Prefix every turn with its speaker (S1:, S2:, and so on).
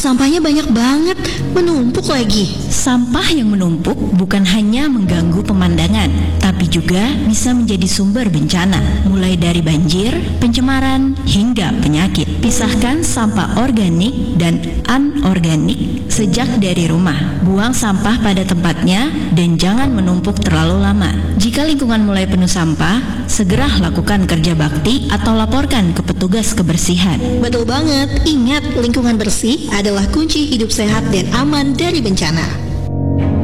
S1: sampahnya banyak banget, menumpuk lagi.
S2: Sampah yang menumpuk bukan hanya mengganggu pemandangan, tapi juga bisa menjadi sumber bencana, mulai dari banjir, pencemaran, hingga penyakit. Pisahkan sampah organik dan anorganik sejak dari rumah. Buang sampah pada tempatnya dan jangan menumpuk terlalu lama. Jika lingkungan mulai penuh sampah, segera lakukan kerja bakti atau laporkan ke petugas kebersihan.
S1: Betul banget, ingat lingkungan bersih adalah kunci hidup sehat dan aman dari bencana.